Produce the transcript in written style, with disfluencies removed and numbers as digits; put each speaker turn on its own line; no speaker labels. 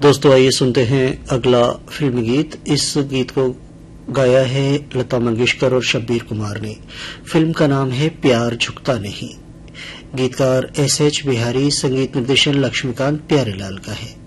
दोस्तों आइए सुनते हैं अगला फिल्मी गीत। इस गीत को गाया है लता मंगेशकर और शब्बीर कुमार ने। फिल्म का नाम है प्यार झुकता नहीं। गीतकार एस एच बिहारी, संगीत निर्देशन लक्ष्मीकांत प्यारेलाल का है।